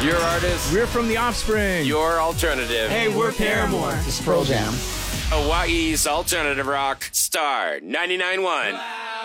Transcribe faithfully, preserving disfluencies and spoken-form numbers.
Your artist. We're from The Offspring. Your alternative. Hey, we're Paramore. It's Pearl Jam. Hawaii's alternative rock. Star ninety-nine point one.